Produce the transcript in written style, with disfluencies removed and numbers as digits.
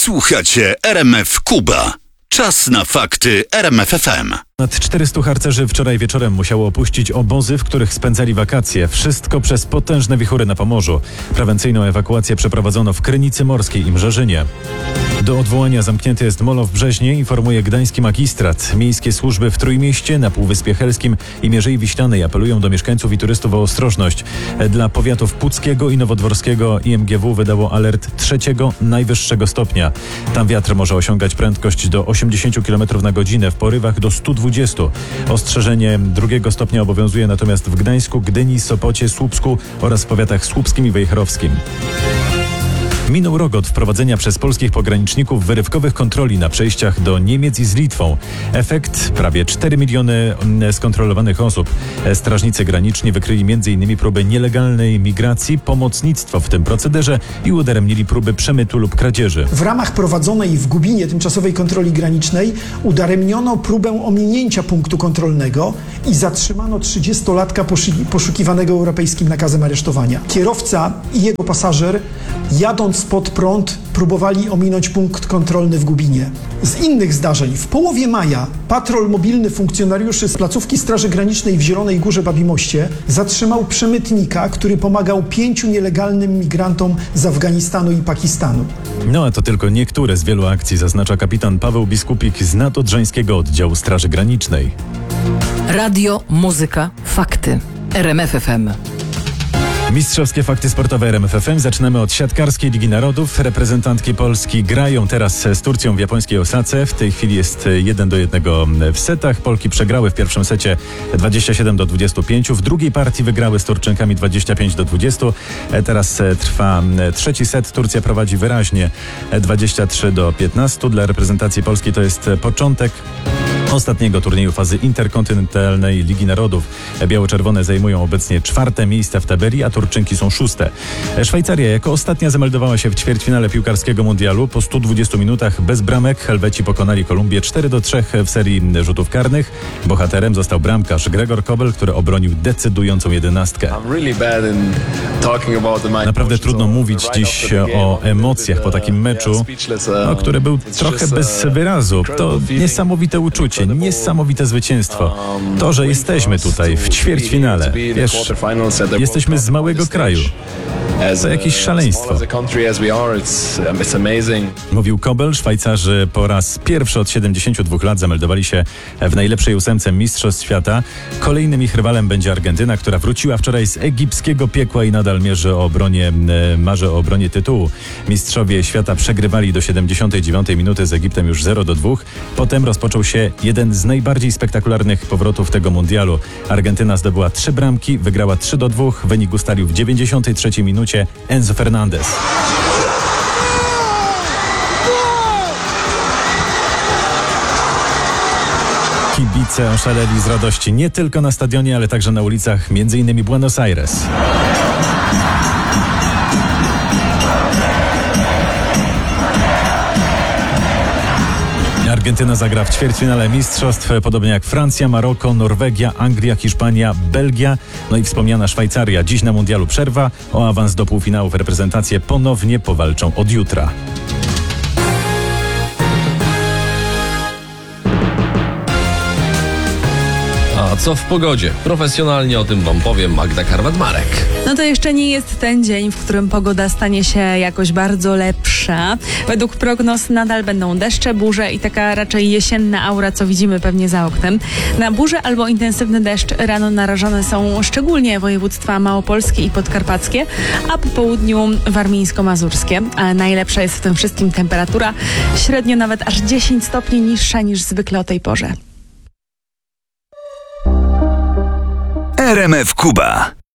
Słuchacie RMF Kuba. Czas na fakty RMF FM. Ponad 400 harcerzy wczoraj wieczorem musiało opuścić obozy, w których spędzali wakacje. Wszystko przez potężne wichury na Pomorzu. Prewencyjną ewakuację przeprowadzono w Krynicy Morskiej i Mrzeżynie. Do odwołania zamknięty jest molo w Brzeźnie, informuje gdański magistrat. Miejskie służby w Trójmieście, na Półwyspie Helskim i Mierzei Wiślanej apelują do mieszkańców i turystów o ostrożność. Dla powiatów puckiego i nowodworskiego IMGW wydało alert 3. najwyższego stopnia. Tam wiatr może osiągać prędkość do 80 km na godzinę, w porywach do 120. Ostrzeżenie 2. stopnia obowiązuje natomiast w Gdańsku, Gdyni, Sopocie, Słupsku oraz w powiatach słupskim i wejherowskim. Minął rok od wprowadzenia przez polskich pograniczników wyrywkowych kontroli na przejściach do Niemiec i z Litwą. Efekt: prawie 4 miliony skontrolowanych osób. Strażnicy graniczni wykryli m.in. próby nielegalnej migracji, pomocnictwo w tym procederze i udaremnili próby przemytu lub kradzieży. W ramach prowadzonej w Gubinie tymczasowej kontroli granicznej udaremniono próbę ominięcia punktu kontrolnego i zatrzymano 30-latka poszukiwanego europejskim nakazem aresztowania. Kierowca i jego pasażer, jadąc pod prąd, próbowali ominąć punkt kontrolny w Gubinie. Z innych zdarzeń: w połowie maja patrol mobilny funkcjonariuszy z placówki Straży Granicznej w Zielonej Górze Babimoście zatrzymał przemytnika, który pomagał 5 nielegalnym migrantom z Afganistanu i Pakistanu. No a to tylko niektóre z wielu akcji, zaznacza kapitan Paweł Biskupik z Nadodrzańskiego Oddziału Straży Granicznej. Radio, muzyka, fakty. RMF FM. Mistrzowskie fakty sportowe RMF FM. Zaczynamy od siatkarskiej Ligi Narodów. Reprezentantki Polski grają teraz z Turcją w japońskiej Osace. W tej chwili jest 1-1 w setach. Polki przegrały w pierwszym secie 27-25. W drugiej partii wygrały z Turczynkami 25-20. Teraz trwa trzeci set. Turcja prowadzi wyraźnie 23-15. Dla reprezentacji Polski to jest początek ostatniego turnieju fazy interkontynentalnej Ligi Narodów. Biało-czerwone zajmują obecnie 4. miejsce w tabeli, a Turczynki są 6. Szwajcaria jako ostatnia zameldowała się w ćwierćfinale piłkarskiego mundialu. Po 120 minutach bez bramek Helweci pokonali Kolumbię 4-3 w serii rzutów karnych. Bohaterem został bramkarz Gregor Kobel, który obronił decydującą 11. Naprawdę trudno mówić dziś o emocjach po takim meczu, który był trochę bez wyrazu. To niesamowite uczucie, niesamowite zwycięstwo. To, że jesteśmy tutaj w ćwierćfinale. Wiesz, jesteśmy z małego kraju. To jakieś szaleństwo. Mówił Kobel. Szwajcarzy po raz pierwszy od 72 lat zameldowali się w najlepszej 8 Mistrzostw Świata. Kolejnym ich rywalem będzie Argentyna, która wróciła wczoraj z egipskiego piekła i nadal marzy o obronie tytułu. Mistrzowie świata przegrywali do 79 minuty z Egiptem już 0-2. Potem rozpoczął się jeden z najbardziej spektakularnych powrotów tego mundialu. Argentyna zdobyła 3 bramki, wygrała 3-2. Wynik ustalił w 93 minucie Enzo Fernandez. Kibice oszaleli z radości nie tylko na stadionie, ale także na ulicach m.in. Buenos Aires. Argentyna zagra w ćwierćfinale mistrzostw, podobnie jak Francja, Maroko, Norwegia, Anglia, Hiszpania, Belgia, no i wspomniana Szwajcaria. Dziś na mundialu przerwa. O awans do półfinałów reprezentacje ponownie powalczą od jutra. A co w pogodzie? Profesjonalnie o tym wam powiem Magda Karwat-Marek. No to jeszcze nie jest ten dzień, w którym pogoda stanie się jakoś bardzo lepsza. Według prognoz nadal będą deszcze, burze i taka raczej jesienna aura, co widzimy pewnie za oknem. Na burzę albo intensywny deszcz rano narażone są szczególnie województwa małopolskie i podkarpackie, a po południu warmińsko-mazurskie. A najlepsza jest w tym wszystkim temperatura, średnio nawet aż 10 stopni niższa niż zwykle o tej porze. RMF Kuba.